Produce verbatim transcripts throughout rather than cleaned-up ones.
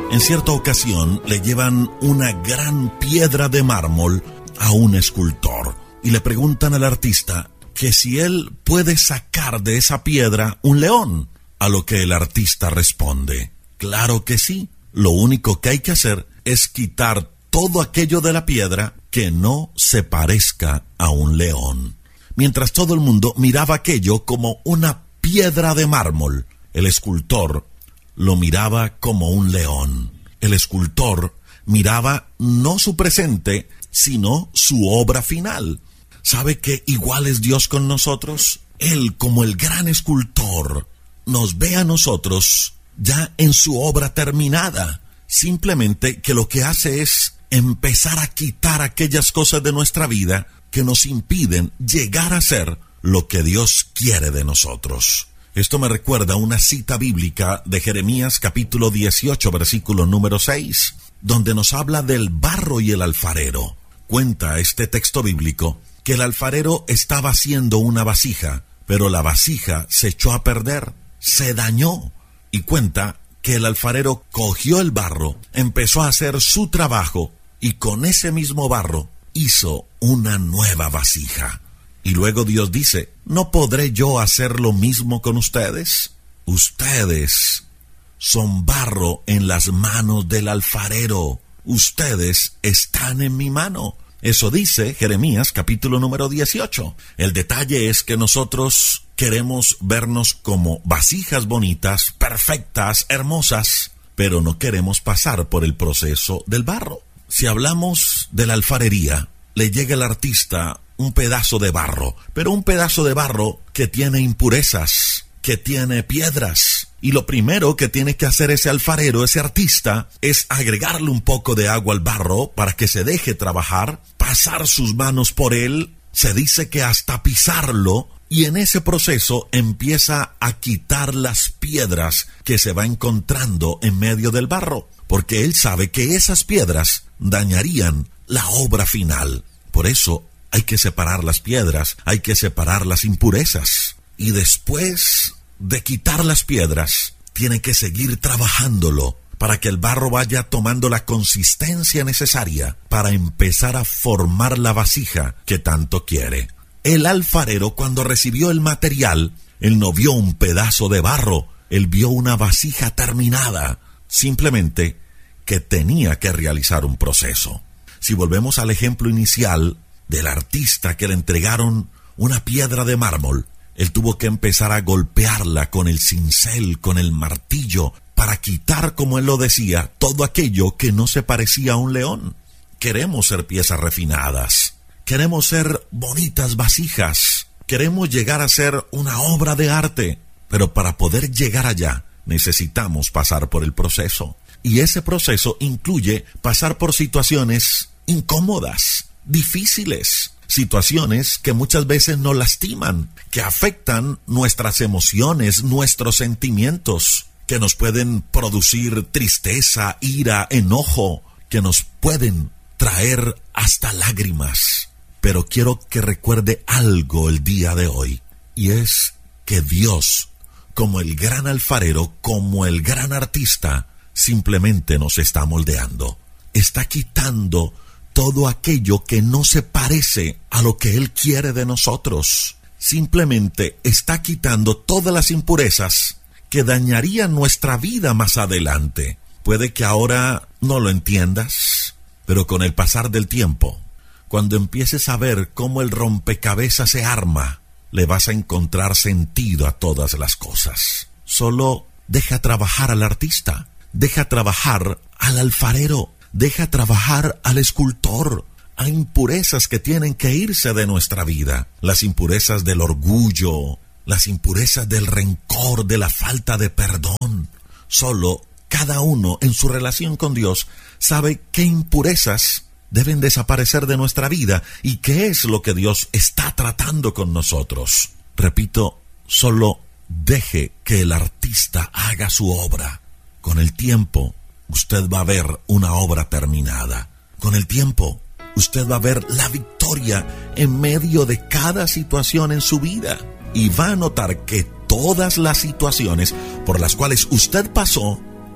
En cierta ocasión le llevan una gran piedra de mármol a un escultor y le preguntan al artista que si él puede sacar de esa piedra un león, a lo que el artista responde: claro que sí, lo único que hay que hacer es quitar todo aquello de la piedra que no se parezca a un león. Mientras todo el mundo miraba aquello como una piedra de mármol, el escultor lo miraba como un león. El escultor miraba no su presente, sino su obra final. ¿Sabe que igual es Dios con nosotros? Él, como el gran escultor, nos ve a nosotros ya en su obra terminada. Simplemente que lo que hace es empezar a quitar aquellas cosas de nuestra vida que nos impiden llegar a ser lo que Dios quiere de nosotros. Esto me recuerda una cita bíblica de Jeremías capítulo dieciocho, versículo número seis, donde nos habla del barro y el alfarero. Cuenta este texto bíblico que el alfarero estaba haciendo una vasija, pero la vasija se echó a perder, se dañó. Y cuenta que el alfarero cogió el barro, empezó a hacer su trabajo y con ese mismo barro hizo una nueva vasija. Y luego Dios dice: ¿no podré yo hacer lo mismo con ustedes? Ustedes son barro en las manos del alfarero. Ustedes están en mi mano. Eso dice Jeremías capítulo número dieciocho. El detalle es que nosotros queremos vernos como vasijas bonitas, perfectas, hermosas, pero no queremos pasar por el proceso del barro. Si hablamos de la alfarería, le llega al artista un pedazo de barro, pero un pedazo de barro que tiene impurezas, que tiene piedras. Y lo primero que tiene que hacer ese alfarero, ese artista, es agregarle un poco de agua al barro para que se deje trabajar, pasar sus manos por él, se dice que hasta pisarlo, y en ese proceso empieza a quitar las piedras que se va encontrando en medio del barro, porque él sabe que esas piedras dañarían la obra final. Por eso hay que separar las piedras, hay que separar las impurezas. Y después de quitar las piedras, tiene que seguir trabajándolo para que el barro vaya tomando la consistencia necesaria para empezar a formar la vasija que tanto quiere. El alfarero, cuando recibió el material, él no vio un pedazo de barro, él vio una vasija terminada, simplemente que tenía que realizar un proceso. Si volvemos al ejemplo inicial del artista que le entregaron una piedra de mármol, él tuvo que empezar a golpearla con el cincel, con el martillo, para quitar, como él lo decía, todo aquello que no se parecía a un león. Queremos ser piezas refinadas, queremos ser bonitas vasijas, queremos llegar a ser una obra de arte, pero para poder llegar allá necesitamos pasar por el proceso. Y ese proceso incluye pasar por situaciones incómodas, difíciles, situaciones que muchas veces nos lastiman, que afectan nuestras emociones, nuestros sentimientos, que nos pueden producir tristeza, ira, enojo, que nos pueden traer hasta lágrimas. Pero quiero que recuerde algo el día de hoy, y es que Dios, como el gran alfarero, como el gran artista, simplemente nos está moldeando, está quitando todo aquello que no se parece a lo que Él quiere de nosotros. Simplemente está quitando todas las impurezas que dañarían nuestra vida más adelante. Puede que ahora no lo entiendas, pero con el pasar del tiempo, cuando empieces a ver cómo el rompecabezas se arma, le vas a encontrar sentido a todas las cosas. Solo deja trabajar al artista, deja trabajar al alfarero, deja trabajar al escultor. Hay impurezas que tienen que irse de nuestra vida. Las impurezas del orgullo, las impurezas del rencor, de la falta de perdón. Solo cada uno en su relación con Dios sabe qué impurezas deben desaparecer de nuestra vida y qué es lo que Dios está tratando con nosotros. Repito, solo deje que el artista haga su obra. Con el tiempo, usted va a ver una obra terminada. Con el tiempo, usted va a ver la victoria en medio de cada situación en su vida. Y va a notar que todas las situaciones por las cuales usted pasó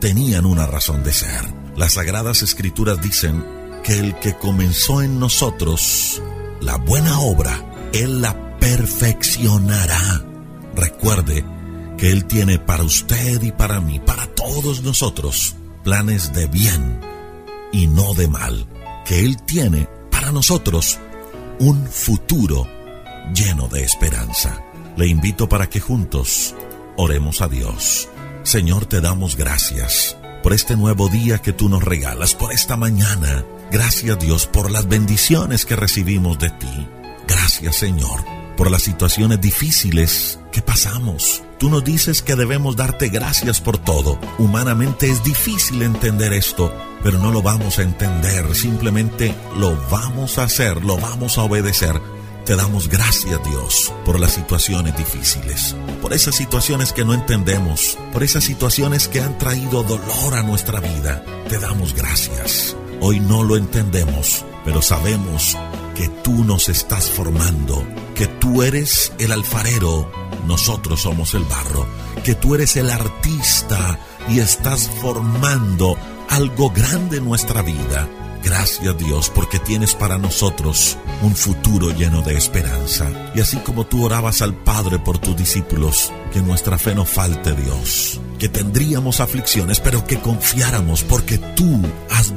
tenían una razón de ser. Las Sagradas Escrituras dicen que el que comenzó en nosotros la buena obra, Él la perfeccionará. Recuerde que Él tiene para usted y para mí, para todos nosotros, planes de bien y no de mal. Que Él tiene para nosotros un futuro lleno de esperanza. Le invito para que juntos oremos a Dios. Señor, te damos gracias por este nuevo día que tú nos regalas, por esta mañana. Gracias, Dios, por las bendiciones que recibimos de ti. Gracias, Señor, por las situaciones difíciles que pasamos. Tú nos dices que debemos darte gracias por todo. Humanamente es difícil entender esto, pero no lo vamos a entender. Simplemente lo vamos a hacer, lo vamos a obedecer. Te damos gracias, Dios, por las situaciones difíciles, por esas situaciones que no entendemos, por esas situaciones que han traído dolor a nuestra vida. Te damos gracias. Hoy no lo entendemos, pero sabemos que tú nos estás formando, que tú eres el alfarero, nosotros somos el barro, que tú eres el artista y estás formando algo grande en nuestra vida. Gracias, Dios, porque tienes para nosotros un futuro lleno de esperanza. Y así como tú orabas al Padre por tus discípulos, que nuestra fe no falte, Dios, que tendríamos aflicciones, pero que confiáramos porque tú has